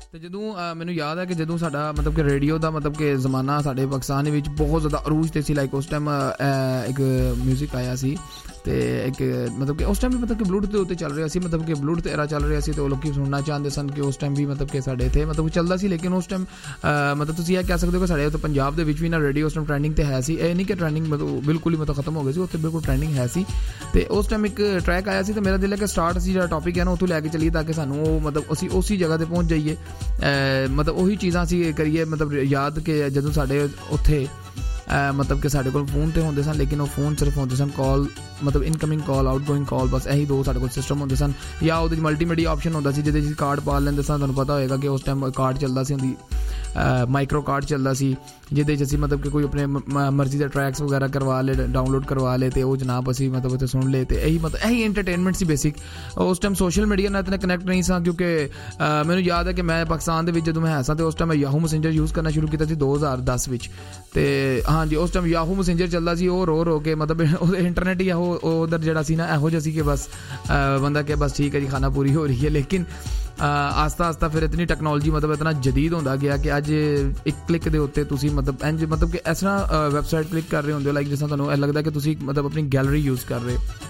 ਤੇ ਜਦੋਂ ਮੈਨੂੰ ਯਾਦ ਹੈ ਕਿ ਜਦੋਂ ਸਾਡਾ ਮਤਲਬ ਕਿ ਰੇਡੀਓ ਦਾ ਮਤਲਬ ਕਿ ਜ਼ਮਾਨਾ ਸਾਡੇ ਪਾਕਿਸਤਾਨ ਵਿੱਚ ਬਹੁਤ ਜ਼ਿਆਦਾ ਅਰੂਜ 'ਤੇ ਸੀ। ਲਾਈਕ ਉਸ ਟਾਈਮ ਇੱਕ ਮਿਊਜ਼ਿਕ ਆਇਆ ਸੀ ਅਤੇ ਇੱਕ ਮਤਲਬ ਕਿ ਉਸ ਟਾਈਮ ਵੀ ਮਤਲਬ ਕਿ ਬਲੂਟੂਥ ਦੇ ਉੱਤੇ ਚੱਲ ਰਿਹਾ ਸੀ, ਮਤਲਬ ਕਿ ਬਲੂਟੂਥ ਐਰਾ ਚੱਲ ਰਿਹਾ ਸੀ ਅਤੇ ਉਹ ਲੋਕ ਸੁਣਨਾ ਚਾਹੁੰਦੇ ਸਨ ਕਿ ਉਸ ਟਾਈਮ ਵੀ ਮਤਲਬ ਕਿ ਸਾਡੇ ਇੱਥੇ ਮਤਲਬ ਚੱਲਦਾ ਸੀ। ਲੇਕਿਨ ਉਸ ਟਾਈਮ ਮਤਲਬ ਤੁਸੀਂ ਇਹ ਕਹਿ ਸਕਦੇ ਹੋ ਕਿ ਸਾਡੇ ਉੱਥੇ ਪੰਜਾਬ ਦੇ ਵਿੱਚ ਵੀ ਨਾ ਰੇਡੀਓ ਉਸ ਟਾਈਮ ਟਰੈਂਡਿੰਗ 'ਤੇ ਹੈ ਸੀ। ਇਹ ਨਹੀਂ ਕਿ ਟਰੈਂਡਿੰਗ ਮਤਲਬ ਬਿਲਕੁਲ ਹੀ ਮਤਲਬ ਖਤਮ ਹੋ ਗਈ ਸੀ, ਉੱਥੇ ਬਿਲਕੁਲ ਟਰੈਂਡਿੰਗ ਹੈ ਸੀ। ਅਤੇ ਉਸ ਟਾਈਮ ਇੱਕ ਟਰੈਕ ਆਇਆ ਸੀ ਅਤੇ ਮੇਰਾ ਦਿਲ ਹੈ ਕਿ ਸਟਾਰਟ ਅਸੀਂ ਜਿਹੜਾ ਟੋਪਿਕ ਹੈ ਨਾ ਉੱਥੋਂ ਲੈ ਕੇ ਚੱਲੀਏ ਤਾਂ ਕਿ ਸਾਨੂੰ ਉਹ ਮਤਲਬ ਅਸੀਂ ਉਸੀ ਜਗ੍ਹਾ 'ਤੇ ਪਹੁੰਚ ਜਾਈਏ, ਮਤਲਬ ਉਹੀ ਚੀਜ਼ਾਂ ਅਸੀਂ ਕਰੀਏ। ਮਤਲਬ ਯਾਦ ਕਿ ਜਦੋਂ ਸਾਡੇ ਉੱਥੇ ਮਤਲਬ ਕਿ ਸਾਡੇ ਕੋਲ ਫੋਨ ਤੇ ਹੁੰਦੇ ਸਨ, ਲੇਕਿਨ ਉਹ ਫੋਨ ਸਿਰਫ ਹੁੰਦੇ ਸਨ ਕਾਲ, ਮਤਲਬ ਇਨਕਮਿੰਗ ਕਾਲ, ਆਊਟਗੋਇੰਗ ਕਾਲ, ਬਸ ਇਹੀ ਦੋ ਸਾਡੇ ਕੋਲ ਸਿਸਟਮ ਹੁੰਦੇ ਸਨ। ਜਾਂ ਉਹਦੇ 'ਚ ਮਲਟੀਮੀਡੀਆ ਆਪਸ਼ਨ ਹੁੰਦਾ ਸੀ ਜਿਹਦੇ 'ਚ ਕਾਰਡ ਪਾ ਲੈਂਦੇ ਸਨ। ਤੁਹਾਨੂੰ ਪਤਾ ਹੋਏਗਾ ਕਿ ਉਸ ਟਾਈਮ ਕਾਰਡ ਚੱਲਦਾ ਸੀ, ਹੁੰਦੀ ਮਾਈਕਰੋ ਕਾਰਡ ਚੱਲਦਾ ਸੀ ਜਿਹਦੇ 'ਚ ਅਸੀਂ ਮਤਲਬ ਕਿ ਕੋਈ ਆਪਣੇ ਮਰਜ਼ੀ ਦੇ ਟਰੈਕਸ ਵਗੈਰਾ ਕਰਵਾ ਲਏ, ਡਾਊਨਲੋਡ ਕਰਵਾ ਲਏ ਅਤੇ ਉਹ ਜਨਾਬ ਅਸੀਂ ਮਤਲਬ ਉੱਥੇ ਸੁਣ ਲਏ। ਅਤੇ ਇਹੀ ਐਂਟਰਟੇਨਮੈਂਟ ਸੀ ਬੇਸਿਕ। ਉਸ ਟਾਈਮ ਸੋਸ਼ਲ ਮੀਡੀਆ ਨਾਲ ਇਤਨਾ ਕਨੈਕਟ ਨਹੀਂ ਸਾਂ ਕਿਉਂਕਿ ਮੈਨੂੰ ਯਾਦ ਹੈ ਕਿ ਮੈਂ ਪਾਕਿਸਤਾਨ ਦੇ ਵਿੱਚ ਜਦੋਂ ਮੈਂ ਹੈ ਸਾਂ ਅਤੇ ਉਸ ਟਾਈਮ ਮੈਂ ਯਾਹੂ ਮੈਸੇਂਜਰ ਯੂਜ਼ ਕਰਨਾ ਸ਼ੁਰੂ ਕੀਤਾ ਸੀ 2010 ਵਿੱਚ। ਅਤੇ ਹਾਂਜੀ ਉਸ ਟਾਈਮ ਯਾਹੂ ਮੈਸੇਂਜਰ ਚੱਲਦਾ ਸੀ, ਉਹ ਰੋ ਕੇ ਮਤਲਬ ਉਹ ਇੰਟਰਨੈਟ ਹੀ ਇਹੋ ਉਧਰ ਜਿਹੜਾ ਸੀ ਨਾ ਇਹੋ ਜਿਹਾ ਸੀ ਕਿ ਬਸ ਬੰਦਾ ਕਿ ਬਸ ਠੀਕ ਹੈ ਜੀ ਖਾਣਾ ਪੂਰੀ ਹੋ ਰਹੀ ਹੈ। ਲੇਕਿਨ ਆਸਤਾ ਆਸਤਾ ਫਿਰ ਇਤਨੀ ਟੈਕਨੋਲੋਜੀ ਮਤਲਬ ਇਤਨਾ ਜਦੀਦ ਹੁੰਦਾ ਗਿਆ ਕਿ ਅੱਜ ਇੱਕ ਕਲਿੱਕ ਦੇ ਉੱਤੇ ਤੁਸੀਂ ਮਤਲਬ ਇੰਝ ਮਤਲਬ ਕਿ ਇਸ ਤਰ੍ਹਾਂ ਵੈਬਸਾਈਟ ਕਲਿੱਕ ਕਰ ਰਹੇ ਹੁੰਦੇ ਹੋ ਲਾਈਕ ਜਿਸ ਤਰ੍ਹਾਂ ਤੁਹਾਨੂੰ ਇਹ ਲੱਗਦਾ ਕਿ ਤੁਸੀਂ ਮਤਲਬ ਆਪਣੀ ਗੈਲਰੀ ਯੂਜ਼ ਕਰ ਰਹੇ ਹੋ।